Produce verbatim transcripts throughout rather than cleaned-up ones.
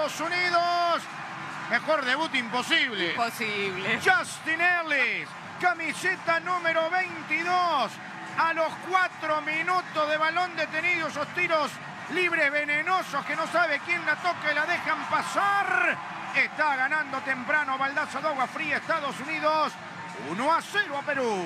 Estados Unidos. Mejor debut imposible. Imposible. Justin Ellis, camiseta número veintidós. A los cuatro minutos de balón detenido, esos tiros libres venenosos que no sabe quién la toca y la dejan pasar. Está ganando temprano baldazo de agua fría Estados Unidos. uno a cero a Perú.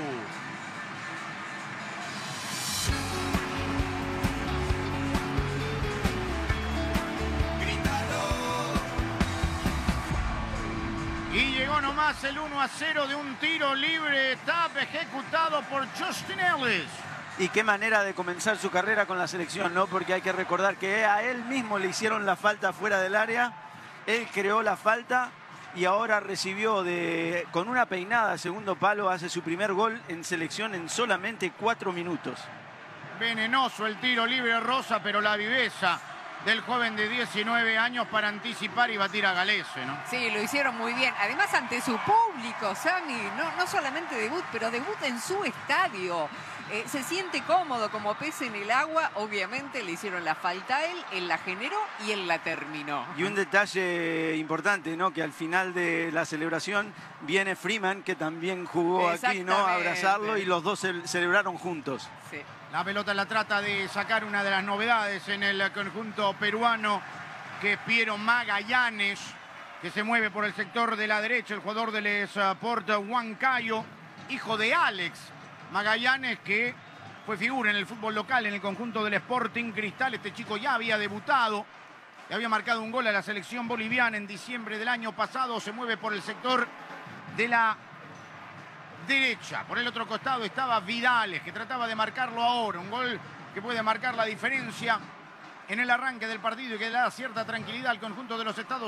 Y llegó nomás el uno a cero de un tiro libre tap ejecutado por Justin Ellis. Y qué manera de comenzar su carrera con la selección, ¿no? Porque hay que recordar que a él mismo le hicieron la falta fuera del área. Él creó la falta y ahora recibió de, con una peinada segundo palo, hace su primer gol en selección en solamente cuatro minutos. Venenoso el tiro libre rosa, pero la viveza del joven de diecinueve años para anticipar y batir a Galese, ¿no? Sí, lo hicieron muy bien. Además, ante su público, Sammy, no, no solamente debut, pero debut en su estadio. Eh, se siente cómodo como pez en el agua. Obviamente le hicieron la falta a él, él la generó y él la terminó. Y un detalle importante, ¿no? Que al final de la celebración viene Freeman, que también jugó aquí, ¿no? A abrazarlo y los dos ce celebraron juntos. Sí. La pelota la trata de sacar una de las novedades en el conjunto peruano, que es Piero Magallanes, que se mueve por el sector de la derecha, el jugador del Sport Huancayo, hijo de Alex Magallanes, que fue figura en el fútbol local en el conjunto del Sporting Cristal. Este chico ya había debutado y había marcado un gol a la selección boliviana en diciembre del año pasado. Se mueve por el sector de la derecha. Por el otro costado estaba Vidales, que trataba de marcarlo ahora. Un gol que puede marcar la diferencia en el arranque del partido y que le da cierta tranquilidad al conjunto de los Estados Unidos.